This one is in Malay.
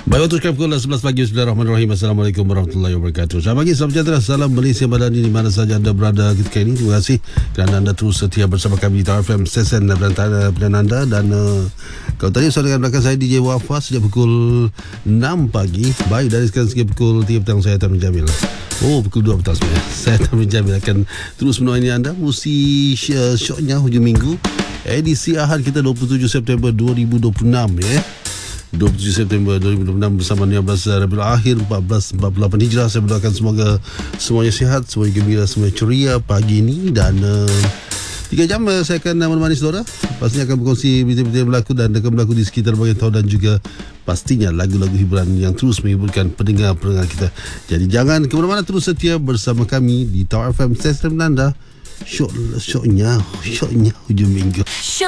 Baik, untuk pukul 11 pagi. Bismillahirrahmanirrahim. Assalamualaikum warahmatullahi wabarakatuh. Selamat pagi, salam sejahtera. Salam Malaysia Madani di mana saja anda berada ketika ini. Terima kasih kerana anda terus setia bersama kami di Tower FM Stesen dan pilihan anda. Dan kalau tadi bersama dengan belakang saya DJ Wafa sejak pukul 6 pagi. Baik, dari sekarang sehingga pukul 3 petang saya Tamin Jamil. Pukul 2 petang sebenarnya. Saya Tamin Jamil akan terus menemani anda. Musik syoknya hujung minggu. Edisi Ahad kita 27 September 2026 ya. 27 September 2026 bersama 19 Rabiul Akhir 1448 Hijrah. Saya berdoakan semoga semuanya sihat, semuanya gembira, semuanya ceria pagi ini. Dan 3 jam saya akan menemani saudara. Pastinya akan berkongsi berita-berita yang berlaku dan akan berlaku di sekitar bagian tahun, dan juga pastinya lagu-lagu hiburan yang terus menghiburkan pendengar-pendengar kita. Jadi jangan ke mana-mana, terus setia bersama kami di Tower FM Stesen anda. Syoknya hujung minggu.